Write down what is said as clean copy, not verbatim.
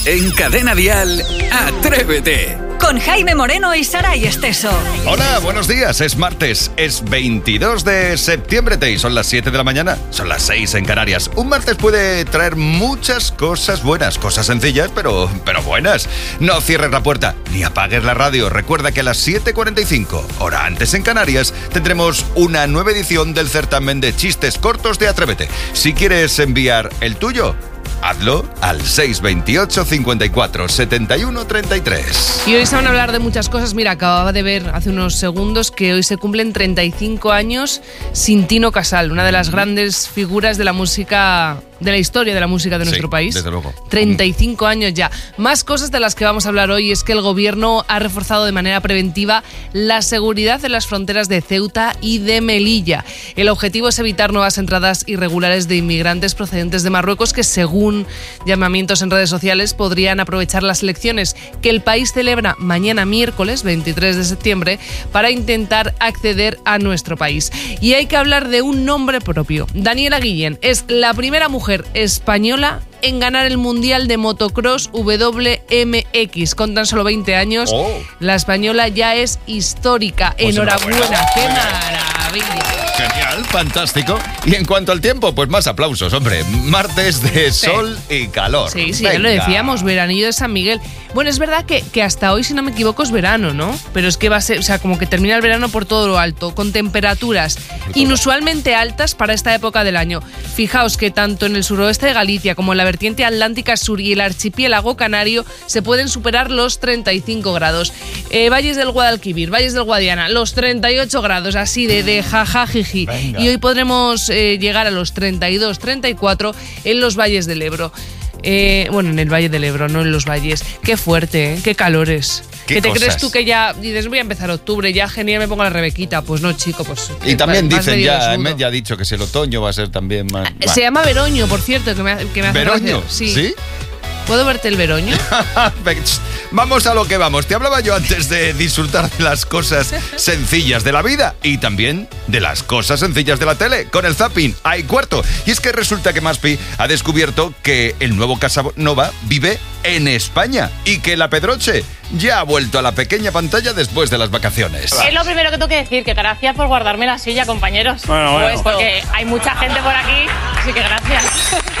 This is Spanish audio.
En Cadena Dial, Atrévete. Con Jaime Moreno y Saray Esteso. Hola, buenos días. Es martes, es 22 de septiembre y son las 7 de la mañana. Son las 6 en Canarias. Un martes puede traer muchas cosas buenas, cosas sencillas, pero buenas. No cierres la puerta ni apagues la radio. Recuerda que a las 7:45, hora antes en Canarias, tendremos una nueva edición del certamen de chistes cortos de Atrévete. Si quieres enviar el tuyo, hazlo al 628 54 71 33. Y hoy se van a hablar de muchas cosas. Mira, acababa de ver hace unos segundos que hoy se cumplen 35 años sin Tino Casal, una de las grandes figuras de la música, de la historia de la música de nuestro país. Desde luego. 35 años ya. Más cosas de las que vamos a hablar hoy es que el gobierno ha reforzado de manera preventiva la seguridad en las fronteras de Ceuta y de Melilla. El objetivo es evitar nuevas entradas irregulares de inmigrantes procedentes de Marruecos que, según llamamientos en redes sociales, podrían aprovechar las elecciones que el país celebra mañana miércoles 23 de septiembre para intentar acceder a nuestro país. Y hay que hablar de un nombre propio. Daniela Guillén es la primera mujer española en ganar el Mundial de Motocross WMX. Con tan solo 20 años, la española ya es histórica. Pues enhorabuena, qué maravilla. Genial, fantástico. Y en cuanto al tiempo, pues más aplausos, hombre. Martes de sol y calor. Sí, ya lo decíamos, veranillo de San Miguel. Bueno, es verdad que hasta hoy, si no me equivoco, es verano, ¿no? Pero es que va a ser, o sea, como que termina el verano por todo lo alto, con temperaturas inusualmente altas para esta época del año. Fijaos que tanto en el suroeste de Galicia como en la vertiente atlántica sur y el archipiélago canario se pueden superar los 35 grados. Valles del Guadalquivir, Valles del Guadiana, los 38 grados, así de jajajiji. Y hoy podremos llegar a los 32, 34 en los valles del Ebro. Bueno, en el Valle del Ebro, no en los valles. Qué fuerte, qué calores. ¿Qué te crees tú que ya dices, voy a empezar octubre, ya genial, me pongo la Rebequita? Pues no, chico, pues... Y también dicen, ya ha dicho que si el otoño va a ser también más... Se llama veroño, por cierto, que me hace ¿Veroño? Gracia. ¿Sí? ¿Puedo verte el veroño? Vamos a lo que vamos. Te hablaba yo antes de disfrutar de las cosas sencillas de la vida y también de las cosas sencillas de la tele. Con el zapping hay cuarto. Y es que resulta que Maspi ha descubierto que el nuevo Casanova vive en España y que la Pedroche ya ha vuelto a la pequeña pantalla después de las vacaciones. Es lo primero que tengo que decir, que gracias por guardarme la silla, compañeros. Bueno. Pues porque hay mucha gente por aquí, así que gracias.